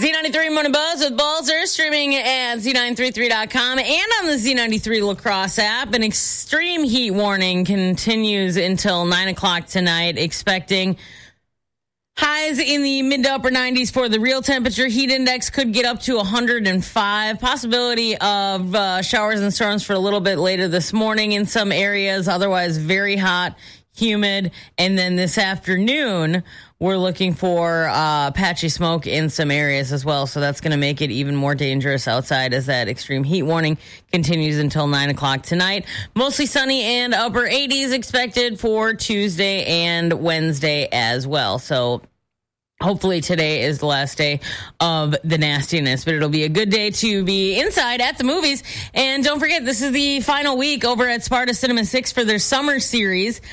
Z93 Morning Buzz with Balzer, streaming at Z933.com and on the Z93 Lacrosse app. An extreme heat warning continues until 9 o'clock tonight, expecting highs in the mid to upper 90s for the real temperature. Heat index could get up to 105. Possibility of showers and storms for a little bit later this morning in some areas. Otherwise, very hot, humid. And then this afternoon, we're looking for patchy smoke in some areas as well. So that's going to make it even more dangerous outside as that extreme heat warning continues until 9 o'clock tonight. Mostly sunny and upper 80s expected for Tuesday and Wednesday as well. So hopefully today is the last day of the nastiness, but it'll be a good day to be inside at the movies. And don't forget, this is the final week over at Sparta Cinema 6 for their summer series.